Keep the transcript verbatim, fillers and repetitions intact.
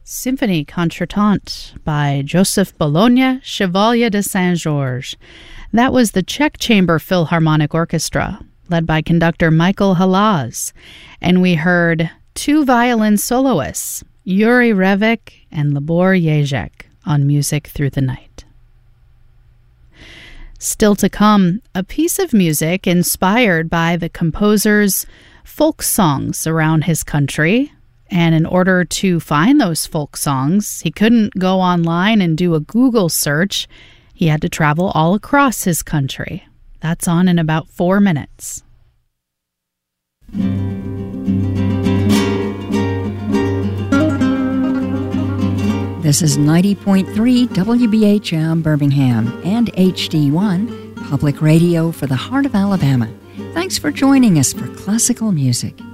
Symphonie Contretemps by Joseph Bologna, Chevalier de Saint-Georges. That was the Czech Chamber Philharmonic Orchestra, led by conductor Michael Halaz. And we heard two violin soloists, Yuri Revik and Libor Jezek, on Music Through the Night. Still to come, a piece of music inspired by the composer's folk songs around his country. And in order to find those folk songs, he couldn't go online and do a Google search. He had to travel all across his country. That's on in about four minutes. This is ninety point three W B H M Birmingham and H D one, Public Radio for the Heart of Alabama. Thanks for joining us for classical music.